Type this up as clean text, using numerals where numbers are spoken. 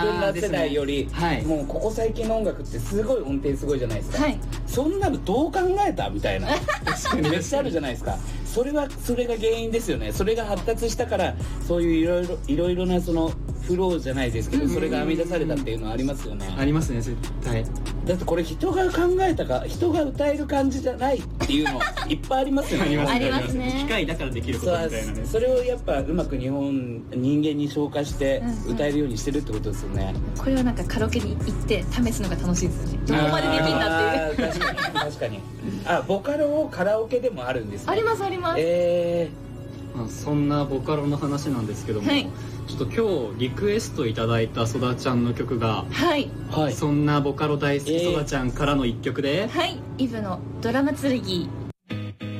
分ら世代より、 はい、 もうここ最近の音楽ってすごい音程すごいじゃないですか、はい、そんなのどう考えたみたいなめっちゃあるじゃないですか。それが原因ですよね。それが発達したからそういういろいろなそのフローじゃないですけど、それが編み出されたっていうのはありますよね。 ありますね、絶対。 だってこれ人が考えたか、人が歌える感じじゃないっていうのいっぱいありますよねありますね。 機械だからできることみたいなね。 それをやっぱうまく人間に消化して歌えるようにしてるってことですよね、 これはなんかカラオケに行って試すのが楽しいですよね。どこまでできんだっていう。 確かにボカロをカラオケでもあるんですね。 ありますあります。 そんなボカロの話なんですけども、はい、ちょっと今日リクエストいただいたそだちゃんの曲が、 はい、 そんなボカロ大好きそだちゃんからの一曲で、 はい、イブのドラマ剣